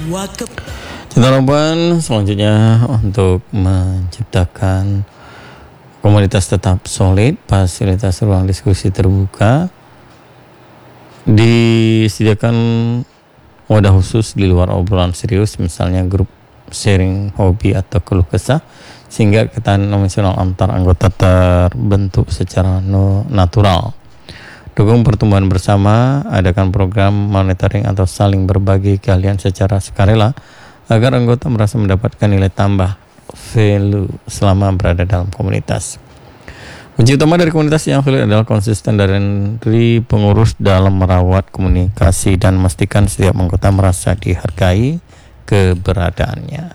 Harapan selanjutnya untuk menciptakan komunitas tetap solid, fasilitas ruang diskusi terbuka, disediakan wadah khusus di luar obrolan serius, misalnya grup sharing hobi atau keluh kesah, sehingga ketahanan emosional antar anggota terbentuk secara natural. Dukung pertumbuhan bersama, adakan program monitoring atau saling berbagi keahlian secara sukarela agar anggota merasa mendapatkan nilai tambah value selama berada dalam komunitas. Kunci utama dari komunitas yang valid adalah konsisten dari pengurus dalam merawat komunikasi dan memastikan setiap anggota merasa dihargai keberadaannya.